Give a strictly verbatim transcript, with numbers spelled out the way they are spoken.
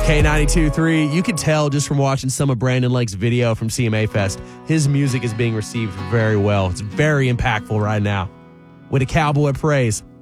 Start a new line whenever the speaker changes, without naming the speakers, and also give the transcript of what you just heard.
K ninety-two point three, you can tell just from watching some of Brandon Lake's video from C M A Fest, his music is being received very well. It's very impactful right now. With a Cowboy Praise.